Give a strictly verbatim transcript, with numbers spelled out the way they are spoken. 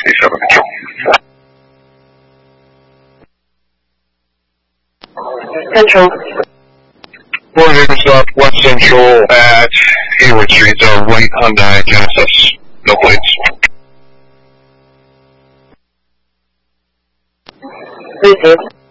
sixty-seven Control. Control. Morning, Southwest Central at Hayward Street, uh, white Hyundai Genesis. No plates. Received.